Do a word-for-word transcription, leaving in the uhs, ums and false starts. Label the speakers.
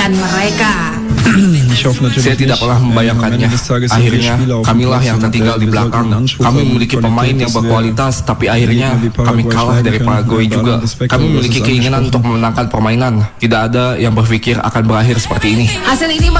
Speaker 1: mengalahkan mereka.
Speaker 2: Saya tidak pernah membayangkannya. Akhirnya kamilah yang tertinggal di belakang. Kami memiliki pemain yang berkualitas, tapi akhirnya kami kalah dari Paraguay juga. Kami memiliki keinginan untuk memenangkan permainan. Tidak ada yang berpikir akan berakhir seperti ini.
Speaker 1: Hasil ini